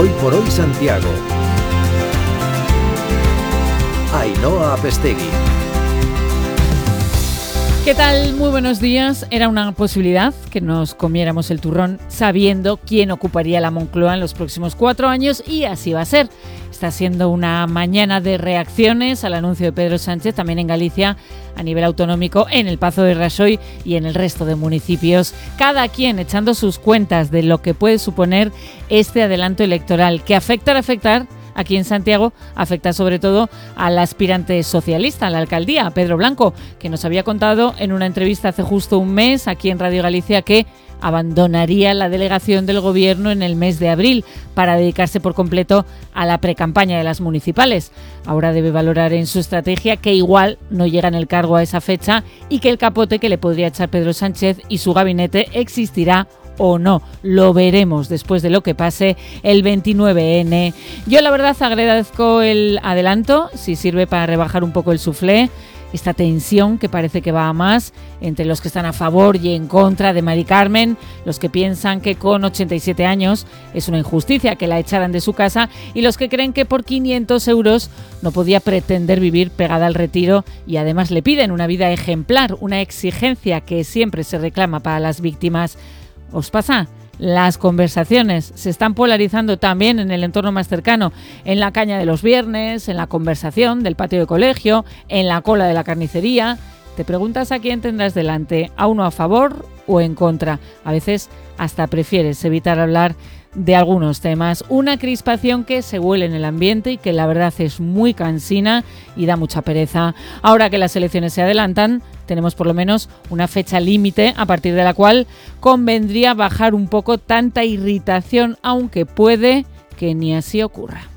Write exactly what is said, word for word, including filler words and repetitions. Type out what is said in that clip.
Hoy por Hoy Santiago. Ainhoa Apestegui. ¿Qué tal? Muy buenos días. Era una posibilidad que nos comiéramos el turrón sabiendo quién ocuparía la Moncloa en los próximos cuatro años y así va a ser. Está siendo una mañana de reacciones al anuncio de Pedro Sánchez, también en Galicia, a nivel autonómico, en el Pazo de Raxoi y en el resto de municipios. Cada quien echando sus cuentas de lo que puede suponer este adelanto electoral, que afecta a afectar. Aquí en Santiago afecta sobre todo al aspirante socialista a la alcaldía, Pedro Blanco, que nos había contado en una entrevista hace justo un mes aquí en Radio Galicia que abandonaría la delegación del gobierno en el mes de abril para dedicarse por completo a la precampaña de las municipales. Ahora debe valorar en su estrategia que igual no llega en el cargo a esa fecha y que el capote que le podría echar Pedro Sánchez y su gabinete existirá o no. Lo veremos después de lo que pase el veintinueve ene. Yo la verdad agradezco el adelanto, si sirve para rebajar un poco el suflé, esta tensión que parece que va a más entre los que están a favor y en contra de Mari Carmen, los que piensan que con ochenta y siete años es una injusticia que la echaran de su casa y los que creen que por quinientos euros no podía pretender vivir pegada al retiro y además le piden una vida ejemplar, una exigencia que siempre se reclama para las víctimas. ¿Os pasa? Las conversaciones se están polarizando también en el entorno más cercano, en la caña de los viernes, en la conversación del patio de colegio, en la cola de la carnicería. Te preguntas a quién tendrás delante, a uno a favor o en contra. A veces hasta prefieres evitar hablar de algunos temas. Una crispación que se huele en el ambiente y que la verdad es muy cansina y da mucha pereza. Ahora que las elecciones se adelantan, tenemos por lo menos una fecha límite a partir de la cual convendría bajar un poco tanta irritación, aunque puede que ni así ocurra.